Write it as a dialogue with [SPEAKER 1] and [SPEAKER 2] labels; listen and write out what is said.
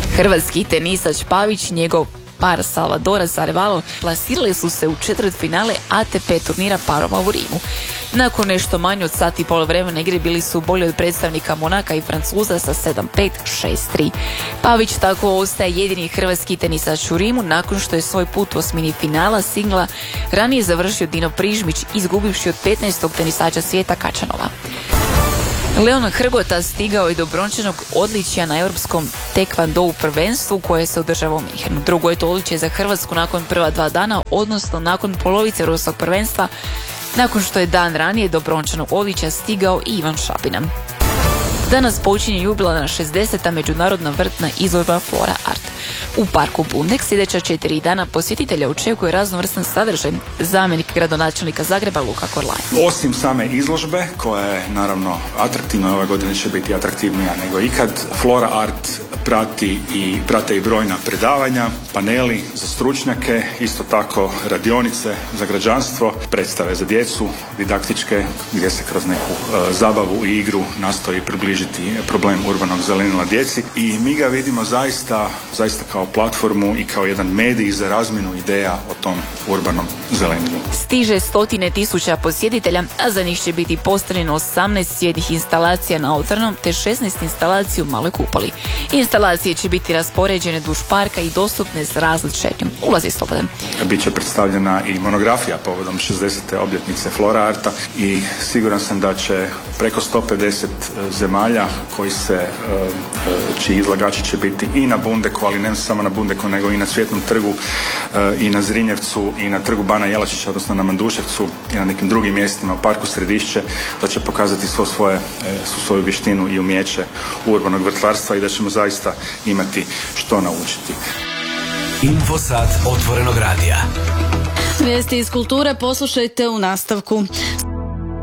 [SPEAKER 1] Hrvatski tenisač Pavić, njegov par Salvadora Carvalho plasirali su se u četvrtfinale ATP turnira parova u Rimu. Nakon nešto manje od sat i pol vremena igre bili su bolji od predstavnika Monaka i Francuza sa 7-5, 6-3. Pavić tako ostaje jedini hrvatski tenisač u Rimu nakon što je svoj put u osmini finala singla ranije završio Dino Prižmić, izgubivši od 15. tenisača svijeta Kačanova. Leon Hrgota stigao je do brončanog odličja na europskom tekvandou prvenstvu koje se održava u Minhenu. Drugo je to odličje za Hrvatsku nakon prva 2 dana, odnosno nakon polovice europskog prvenstva, nakon što je dan ranije do brončanog odličja stigao i Ivan Šapina. Danas počinje jubilarna 60. međunarodna vrtna izložba Flora Art. U parku Bundek sljedeća 4 dana posjetitelja očekuje raznovrstan sadržaj. Zamjenik gradonačelnika Zagreba Luka Korlaj.
[SPEAKER 2] Osim same izložbe, koja je naravno atraktivna, ove godine će biti atraktivnija nego ikad, Flora Art prate i brojna predavanja, paneli za stručnjake, isto tako radionice za građanstvo, predstave za djecu, didaktičke, gdje se kroz neku zabavu i igru nastoji približiti problem urbanog zelenila djeci i mi ga vidimo zaista kao platformu i kao jedan medij za razmjenu ideja o tom urbanom zelenilu.
[SPEAKER 1] Stiže 100.000 posjetitelja, a za njih će biti postavljeno 18 svjetih instalacija na Otvorenom te 16 instalacija u Maloj kupoli. Instalacije će biti raspoređene duž parka i dostupne s različitim. Ulaz je slobodan.
[SPEAKER 2] Biće predstavljena i monografija povodom 60. obljetnice Flora Arta i siguran sam da će preko 150 zemalja čiji izlagači će biti i na Bundeku, ali ne samo na Bundeku, nego i na Cvjetnom trgu, i na Zrinjevcu, i na trgu Bana Jelačića, odnosno na Manduševcu i na nekim drugim mjestima u parku Središće, da će pokazati svu svoju vještinu i umijeće urbanog vrtlarstva i da ćemo zaista imati što naučiti.
[SPEAKER 3] Infosat Otvorenog radija.
[SPEAKER 4] Vijesti iz kulture poslušajte u nastavku.